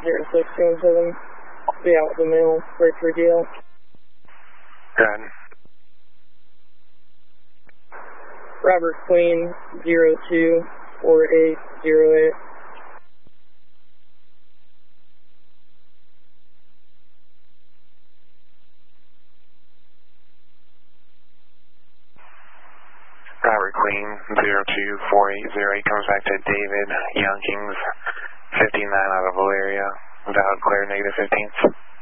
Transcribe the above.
0617. Be out with the mail, break for deal. Good. Robert Queen, 024808. Robert Queen, 024808 comes back to David Youngkins, 59 out of Valeria. Valid clear, negative 15th.